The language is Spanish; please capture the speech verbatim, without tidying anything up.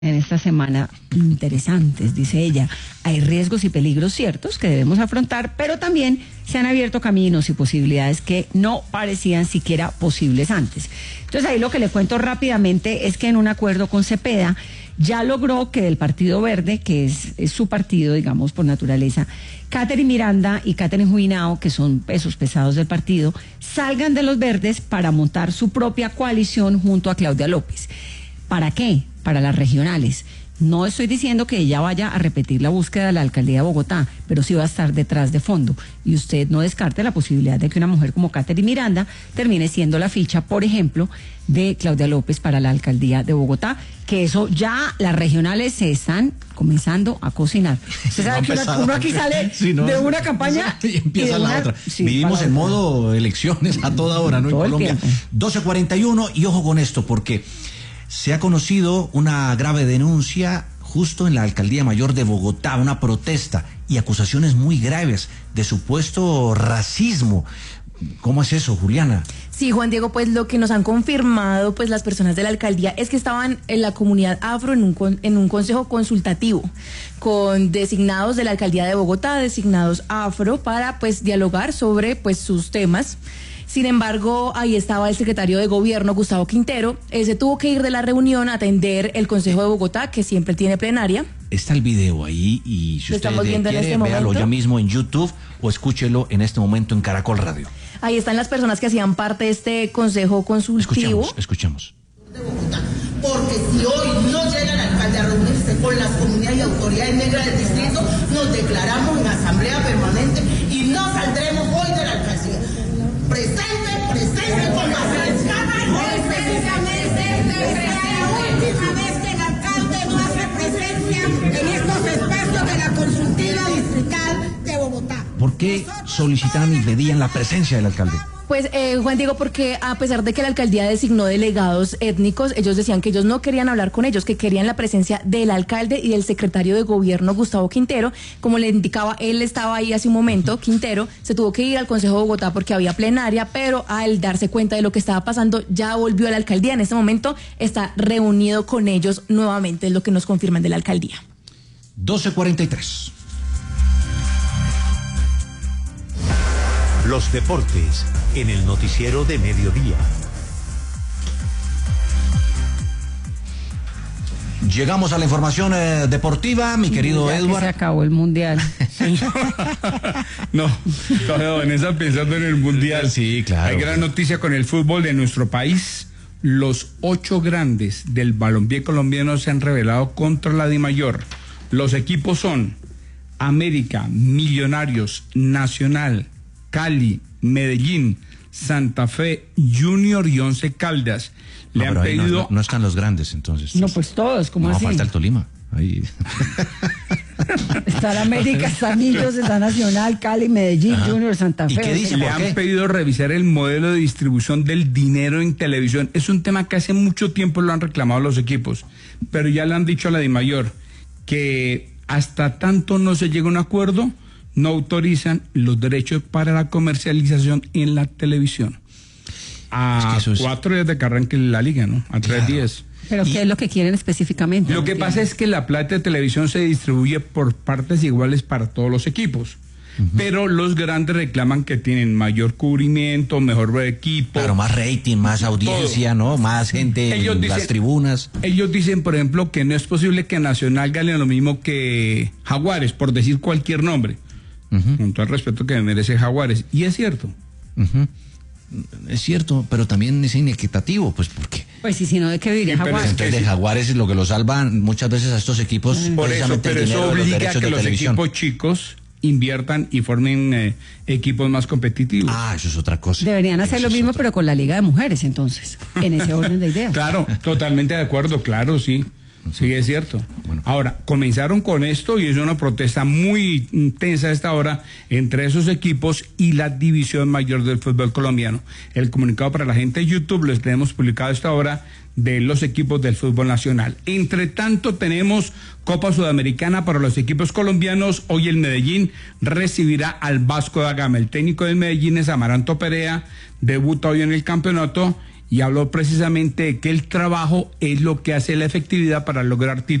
En esta semana interesantes, dice ella. Hay riesgos y peligros ciertos que debemos afrontar, pero también se han abierto caminos y posibilidades que no parecían siquiera posibles antes. Entonces ahí lo que le cuento rápidamente es que en un acuerdo con Cepeda ya logró que del Partido Verde, que es, es su partido, digamos, por naturaleza, Catherine Miranda y Catherine Juinao, que son pesos pesados del partido, salgan de los verdes para montar su propia coalición junto a Claudia López. ¿Para qué? Para las regionales. No estoy diciendo que ella vaya a repetir la búsqueda de la alcaldía de Bogotá, pero sí va a estar detrás de fondo. Y usted no descarte la posibilidad de que una mujer como Catherine Miranda termine siendo la ficha, por ejemplo, de Claudia López para la alcaldía de Bogotá, que eso ya las regionales se están comenzando a cocinar. Usted sabe no que uno, uno aquí sale sí, no, de una campaña y empieza y la una, otra. Sí, Vivimos en modo elecciones a toda hora, ¿no? En Colombia. doce cuarenta y uno, y ojo con esto, porque se ha conocido una grave denuncia justo en la Alcaldía Mayor de Bogotá, una protesta y acusaciones muy graves de supuesto racismo. ¿Cómo es eso, Juliana? Sí, Juan Diego, pues lo que nos han confirmado pues las personas de la alcaldía es que estaban en la comunidad afro en un, en un consejo consultativo con designados de la alcaldía de Bogotá, designados afro, para pues dialogar sobre pues sus temas. Sin embargo, ahí estaba el secretario de gobierno, Gustavo Quintero. Él se tuvo que ir de la reunión a atender el Consejo de Bogotá, que siempre tiene plenaria. Está el video ahí y si usted quiere, este véalo ya mismo en YouTube o escúchelo en este momento en Caracol Radio. Ahí están las personas que hacían parte de este Consejo Consultivo. Escuchemos, escuchemos. De Bogotá, porque si hoy no llega el alcalde a reunirse con las comunidades y autoridades negras del distrito, nos declaramos en asamblea permanente y no saldremos hoy de la alcaldía. Presente, presente con paciencia. Última vez que el alcalde no hace presencia en estos espacios de la consultiva distrital de Bogotá. ¿Por qué solicitan y pedían la presencia del alcalde? Pues, eh, Juan Diego, porque a pesar de que la alcaldía designó delegados étnicos, ellos decían que ellos no querían hablar con ellos, que querían la presencia del alcalde y del secretario de gobierno, Gustavo Quintero. Como le indicaba, él estaba ahí hace un momento, Quintero, se tuvo que ir al Consejo de Bogotá porque había plenaria, pero al darse cuenta de lo que estaba pasando, ya volvió a la alcaldía. En este momento está reunido con ellos nuevamente, es lo que nos confirman de la alcaldía. doce cuarenta y tres. Los deportes en el noticiero de mediodía. Llegamos a la información eh, deportiva, mi querido ya Edward. Que se acabó el mundial. No, todavía Vanessa pensando en el mundial. Sí, claro. Hay gran noticia con el fútbol de nuestro país. Los ocho grandes del balompié colombiano se han revelado contra la DIMAYOR. Los equipos son América, Millonarios, Nacional, Cali, Medellín, Santa Fe, Junior y Once Caldas. Le no, han pedido... No, no, no están los grandes, entonces. No, pues todos, ¿cómo no, así? falta el Tolima. Ahí. Está la América, está Millos, está Nacional, Cali, Medellín, Ajá. Junior, Santa Fe. ¿Y qué dice? Le han pedido revisar el modelo de distribución del dinero en televisión. Es un tema que hace mucho tiempo lo han reclamado los equipos, pero ya le han dicho a la DIMAYOR que hasta tanto no se llega a un acuerdo, no autorizan los derechos para la comercialización en la televisión. A es que es... cuatro días de que arranque la liga, ¿no? A tres claro. días. ¿Pero y qué es lo que quieren específicamente? Lo que ¿Entiendes? pasa es que la plata de televisión se distribuye por partes iguales para todos los equipos. Uh-huh. Pero los grandes reclaman que tienen mayor cubrimiento, mejor equipo. Claro, más rating, más audiencia, todo. ¿No? Más gente ellos en dicen, las tribunas. Ellos dicen, por ejemplo, que no es posible que Nacional gane lo mismo que Jaguares, por decir cualquier nombre. Uh-huh. Con todo el respeto que merece Jaguares. Y es cierto. Uh-huh. Es cierto, pero también es inequitativo, pues porque... Pues sí, si no, ¿de qué viviría sí, Jaguares? Entonces de Jaguares es lo que lo salvan muchas veces a estos equipos. Por eso, pero eso obliga a que los televisión. equipos chicos inviertan y formen eh, equipos más competitivos. Ah, eso es otra cosa. Deberían hacer eso lo mismo, otra. pero con la Liga de Mujeres, entonces, en ese orden de ideas. Claro, totalmente de acuerdo, claro, sí. Sí, es cierto. Bueno. Ahora, comenzaron con esto y es una protesta muy intensa a esta hora entre esos equipos y la división mayor del fútbol colombiano. El comunicado para la gente de YouTube lo tenemos publicado a esta hora de los equipos del fútbol nacional. Entre tanto, tenemos Copa Sudamericana para los equipos colombianos. Hoy el Medellín recibirá al Vasco da Gama. El técnico del Medellín es Amaranto Perea, debuta hoy en el campeonato y habló precisamente de que el trabajo es lo que hace la efectividad para lograr títulos